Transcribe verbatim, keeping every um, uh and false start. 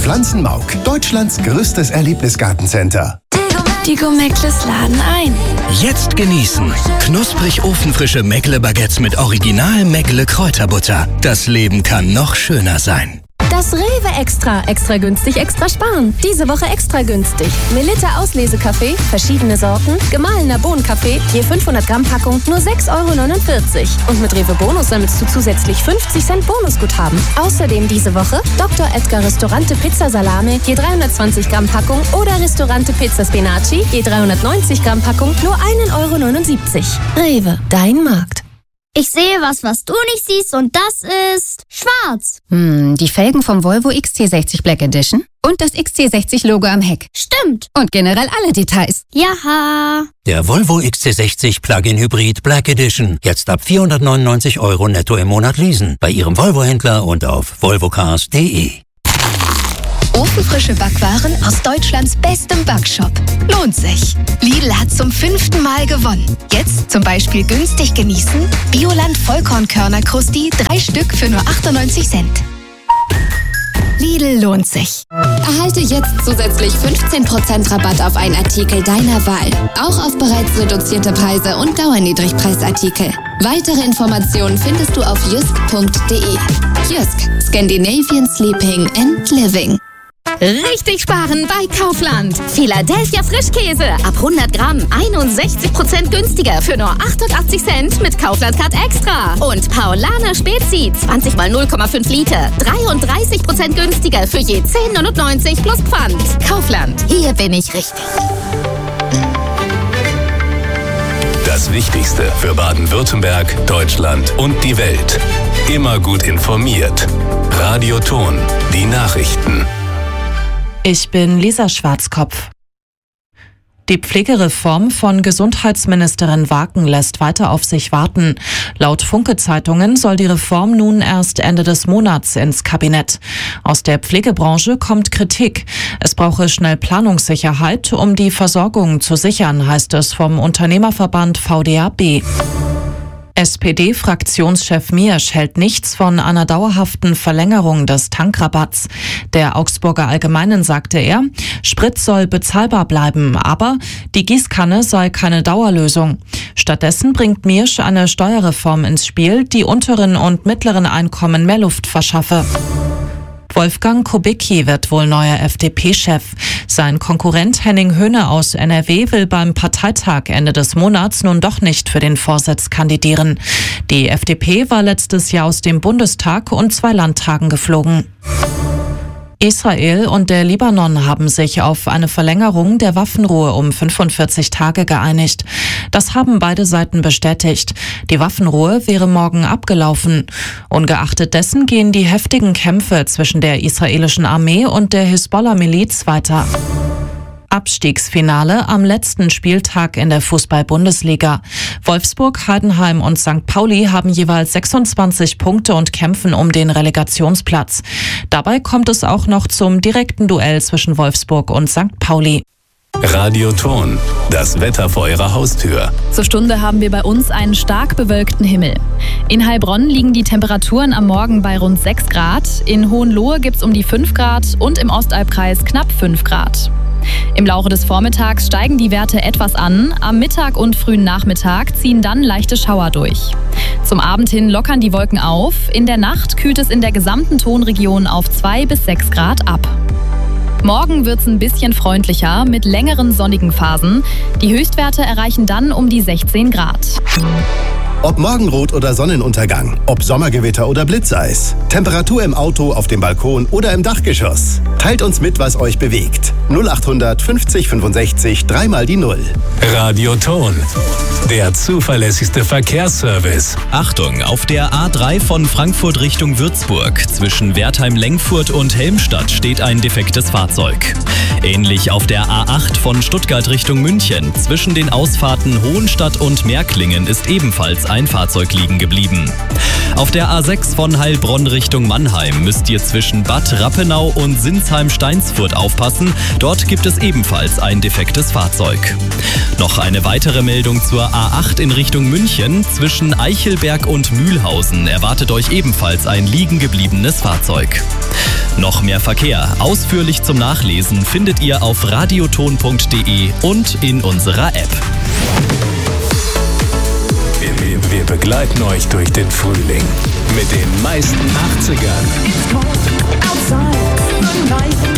Pflanzenmauk, Deutschlands größtes Erlebnisgartencenter. Die Meckles laden ein. Jetzt genießen. Knusprig ofenfrische Meckle-Baguettes mit Original Meckle-Kräuterbutter. Das Leben kann noch schöner sein. Das Rewe Extra. Extra günstig, extra sparen. Diese Woche extra günstig. Melitta Auslesekaffee, verschiedene Sorten, gemahlener Bohnenkaffee, je fünfhundert Gramm Packung, nur sechs Euro neunundvierzig. Und mit Rewe Bonus sammelst du zusätzlich fünfzig Cent Bonusguthaben. Außerdem diese Woche Doktor Edgar Restaurante Pizza Salame, je dreihundertzwanzig Gramm Packung oder Restaurante Pizza Spinaci, je dreihundertneunzig Gramm Packung, nur ein Euro neunundsiebzig. Rewe, dein Markt. Ich sehe was, was du nicht siehst, und das ist schwarz. Hm, die Felgen vom Volvo X C sechzig Black Edition und das X C sechzig Logo am Heck. Stimmt. Und generell alle Details. Jaha. Der Volvo X C sechzig Plug-in Hybrid Black Edition. Jetzt ab vierhundertneunundneunzig Euro netto im Monat leasen. Bei Ihrem Volvo-Händler und auf volvocars punkt de. Ofenfrische Backwaren aus Deutschlands bestem Backshop. Lohnt sich. Lidl hat zum fünften Mal gewonnen. Jetzt zum Beispiel günstig genießen. Bioland Vollkornkörner-Krusti, drei Stück für nur achtundneunzig Cent. Lidl lohnt sich. Erhalte jetzt zusätzlich fünfzehn Prozent Rabatt auf einen Artikel deiner Wahl. Auch auf bereits reduzierte Preise und Dauerniedrigpreisartikel. Weitere Informationen findest du auf jysk punkt de. Jysk, Scandinavian Sleeping and Living. Richtig sparen bei Kaufland. Philadelphia Frischkäse ab hundert Gramm einundsechzig Prozent günstiger für nur achtundachtzig Cent mit Kaufland Card Extra. Und Paulaner Spezi zwanzig mal null Komma fünf Liter dreiunddreißig Prozent günstiger für je zehn neunundneunzig plus Pfand. Kaufland, hier bin ich richtig. Das Wichtigste für Baden-Württemberg, Deutschland und die Welt. Immer gut informiert. Radioton, die Nachrichten. Ich bin Lisa Schwarzkopf. Die Pflegereform von Gesundheitsministerin Waken lässt weiter auf sich warten. Laut Funke-Zeitungen soll die Reform nun erst Ende des Monats ins Kabinett. Aus der Pflegebranche kommt Kritik. Es brauche schnell Planungssicherheit, um die Versorgung zu sichern, heißt es vom Unternehmerverband V D A B. S P D-Fraktionschef Miersch hält nichts von einer dauerhaften Verlängerung des Tankrabatts. Der Augsburger Allgemeinen sagte er, Sprit soll bezahlbar bleiben, aber die Gießkanne sei keine Dauerlösung. Stattdessen bringt Miersch eine Steuerreform ins Spiel, die unteren und mittleren Einkommen mehr Luft verschaffe. Wolfgang Kubicki wird wohl neuer F D P-Chef. Sein Konkurrent Henning Höhne aus N R W will beim Parteitag Ende des Monats nun doch nicht für den Vorsitz kandidieren. Die F D P war letztes Jahr aus dem Bundestag und zwei Landtagen geflogen. Israel und der Libanon haben sich auf eine Verlängerung der Waffenruhe um fünfundvierzig Tage geeinigt. Das haben beide Seiten bestätigt. Die Waffenruhe wäre morgen abgelaufen. Ungeachtet dessen gehen die heftigen Kämpfe zwischen der israelischen Armee und der Hisbollah-Miliz weiter. Abstiegsfinale am letzten Spieltag in der Fußball-Bundesliga. Wolfsburg, Heidenheim und Sankt Pauli haben jeweils sechsundzwanzig Punkte und kämpfen um den Relegationsplatz. Dabei kommt es auch noch zum direkten Duell zwischen Wolfsburg und Sankt Pauli. Radioton, das Wetter vor Ihrer Haustür. Zur Stunde haben wir bei uns einen stark bewölkten Himmel. In Heilbronn liegen die Temperaturen am Morgen bei rund sechs Grad. In Hohenlohe gibt es um die fünf Grad und im Ostalbkreis knapp fünf Grad. Im Laufe des Vormittags steigen die Werte etwas an. Am Mittag und frühen Nachmittag ziehen dann leichte Schauer durch. Zum Abend hin lockern die Wolken auf. In der Nacht kühlt es in der gesamten Tonregion auf zwei bis sechs Grad ab. Morgen wird's ein bisschen freundlicher mit längeren sonnigen Phasen. Die Höchstwerte erreichen dann um die sechzehn Grad. Ob Morgenrot oder Sonnenuntergang, ob Sommergewitter oder Blitzeis. Temperatur im Auto, auf dem Balkon oder im Dachgeschoss. Teilt uns mit, was euch bewegt. null achthundert fünfzig fünfundsechzig, dreimal die Null. Radioton, der zuverlässigste Verkehrsservice. Achtung, auf der A drei von Frankfurt Richtung Würzburg. Zwischen Wertheim-Lengfurt und Helmstadt steht ein defektes Fahrzeug. Ähnlich auf der A acht von Stuttgart Richtung München. Zwischen den Ausfahrten Hohenstadt und Märklingen ist ebenfalls ein Fahrzeug liegen geblieben. Auf der A sechs von Heilbronn Richtung Mannheim müsst ihr zwischen Bad Rappenau und Sinsheim-Steinsfurt aufpassen. Dort gibt es ebenfalls ein defektes Fahrzeug. Noch eine weitere Meldung zur A acht in Richtung München. Zwischen Eichelberg und Mühlhausen erwartet euch ebenfalls ein liegen gebliebenes Fahrzeug. Noch mehr Verkehr, ausführlich zum Nachlesen, findet ihr auf radioton punkt de und in unserer App. Wir, wir, wir begleiten euch durch den Frühling mit den meisten achtzigern.